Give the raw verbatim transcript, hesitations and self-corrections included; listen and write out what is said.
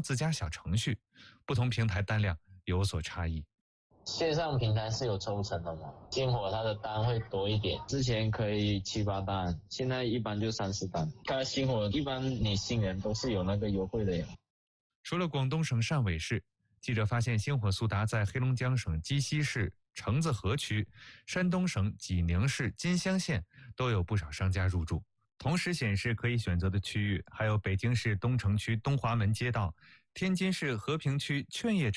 自家小程序，不同平台单量有所差异。 线上平台是有抽成的嘛？星火它的单会多一点，之前可以七八单，现在一般就三四单。它星火一般你新人都是有那个优惠的呀。 除了广东省汕尾市，记者发现星火速达在黑龙江省鸡西市橙子河区、山东省济宁市金乡县都有不少商家入驻。同时显示可以选择的区域还有北京市东城区东华门街道、天津市和平区劝业